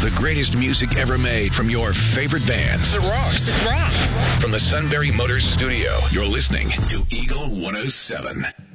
The greatest music ever made from your favorite bands. It rocks. It rocks. From the Sunbury Motors Studio, you're listening to Eagle 107.